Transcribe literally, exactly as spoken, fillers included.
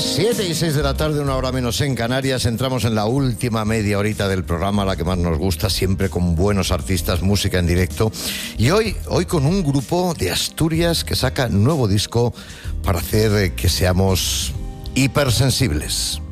Siete y seis de la tarde, una hora menos en Canarias. Entramos en la última media horita del programa, la que más nos gusta, siempre con buenos artistas, música en directo. Y hoy, hoy con un grupo de Asturias que saca nuevo disco para hacer que seamos hipersensibles.